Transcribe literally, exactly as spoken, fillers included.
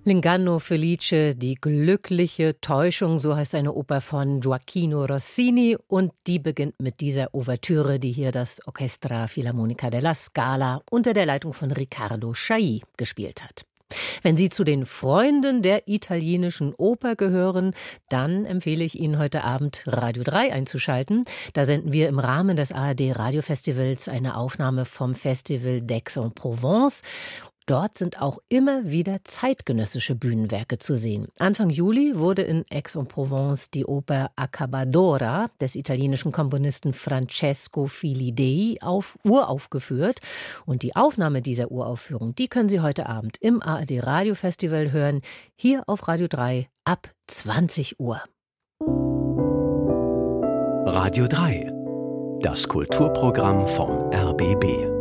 L'inganno felice, die glückliche Täuschung, so heißt eine Oper von Gioachino Rossini, und die beginnt mit dieser Ouvertüre, die hier das Orchestra Filarmonica della Scala unter der Leitung von Riccardo Chailly gespielt hat. Wenn Sie zu den Freunden der italienischen Oper gehören, dann empfehle ich Ihnen heute Abend Radio drei einzuschalten. Da senden wir im Rahmen des A R D-Radiofestivals eine Aufnahme vom Festival d'Aix-en-Provence. Dort sind auch immer wieder zeitgenössische Bühnenwerke zu sehen. Anfang Juli wurde in Aix-en-Provence die Oper Accabadora des italienischen Komponisten Francesco Filidei auf uraufgeführt. Und die Aufnahme dieser Uraufführung, die können Sie heute Abend im A R D-Radiofestival hören, hier auf Radio drei ab zwanzig Uhr. Radio drei, das Kulturprogramm vom R B B.